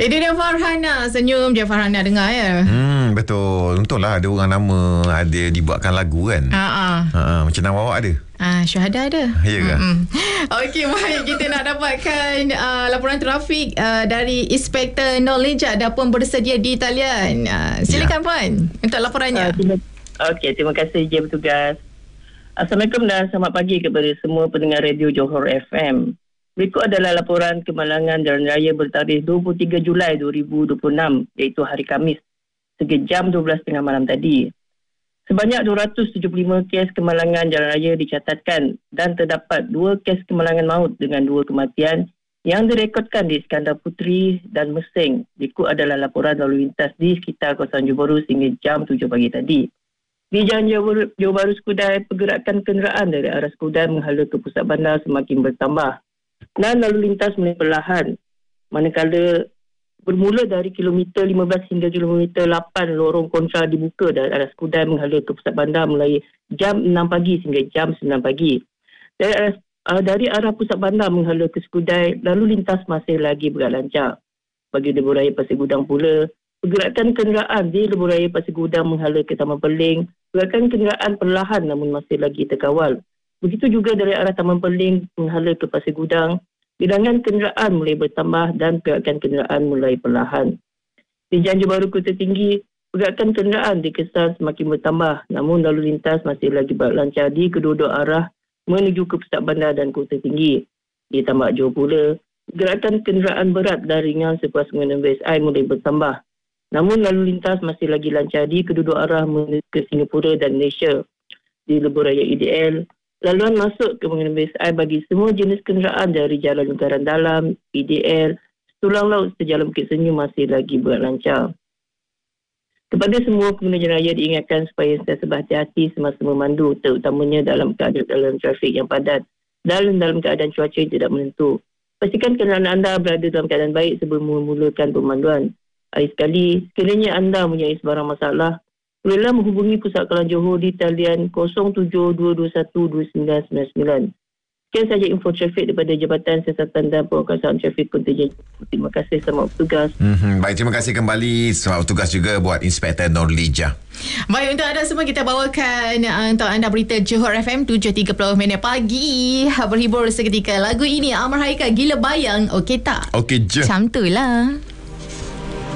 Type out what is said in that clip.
Itu dia Farhana. Senyum je Farhana dengar ya. Betul. Untunglah ada orang nama ada dibuatkan lagu kan. Macam nama awak ada? Syuhada ada. Ya ke? Okey, baik. Kita nak dapatkan laporan trafik dari Inspektor Norlija dah pun bersedia di talian. Silakan Puan untuk laporannya. Okey, terima kasih je bertugas. Assalamualaikum dan selamat pagi kepada semua pendengar radio Johor FM. Berikut adalah laporan kemalangan jalan raya bertarikh 23 Julai 2026 iaitu hari Khamis sejam 12.30 malam tadi. Sebanyak 275 kes kemalangan jalan raya dicatatkan dan terdapat 2 kes kemalangan maut dengan 2 kematian yang direkodkan di Iskandar Puteri dan Mesing. Berikut adalah laporan lalu lintas di sekitar kawasan Johor Bahru sehingga jam 7 pagi tadi. Di Jalan Johor Bahru Skudai, pergerakan kenderaan dari arah Skudai menghala ke pusat bandar semakin bertambah dan lalu lintas mulai perlahan. Manakala bermula dari kilometer 15 hingga kilometer 8 lorong kontra dibuka dari arah Skudai menghala ke pusat bandar mulai jam 6 pagi hingga jam 9 pagi. Dari arah pusat bandar menghala ke Skudai, lalu lintas masih lagi bergerak lancar. Bagi lebuh raya Pasir Gudang pula, pergerakan kenderaan di lebuh raya Pasir Gudang menghala ke Taman Perling, pergerakan kenderaan perlahan namun masih lagi terkawal. Begitu juga dari arah Taman Perling menghala ke Pasir Gudang, bilangan kenderaan mulai bertambah dan pergerakan kenderaan mulai perlahan. Di Jalan Johor Bahru Kota Tinggi, pergerakan kenderaan dikesan semakin bertambah namun lalu lintas masih lagi berlancar di kedua-dua arah menuju ke pusat bandar dan Kota Tinggi. Di Tambak Johor pula, pergerakan kenderaan berat dan ringan selepas pengguna BSI mulai bertambah. Namun lalu lintas masih lagi lancar di kedua-dua arah menuju ke Singapura dan Malaysia. Di lebuh raya IDL, laluan masuk ke pengguna BSI bagi semua jenis kenderaan dari Jalan Lugaran Dalam, IDL, Tulang Laut sejalan Bukit Senyum masih lagi berlancar. Kepada semua pengguna jalan raya diingatkan supaya sentiasa berhati-hati semasa memandu, terutamanya dalam keadaan trafik yang padat dan dalam keadaan cuaca yang tidak menentu. Pastikan kenderaan anda berada dalam keadaan baik sebelum memulakan pemanduan. Sekali, sekiranya anda mempunyai sebarang masalah, bolehlah menghubungi Pusat Kelang Johor di talian 072212999. Sekian sahaja info trafik daripada Jabatan Siasatan dan Penguasaan Trafik Kontijen. Terima kasih, selamat bertugas. Baik, terima kasih kembali. Selamat bertugas juga buat Inspektor Norlija. Baik, untuk anda semua kita bawakan untuk anda berita Johor FM 7.30 pagi. Berhibur seketika. Lagu ini Amar Haikal, Gila Bayang. Okey tak? Okey je. Macam tu lah.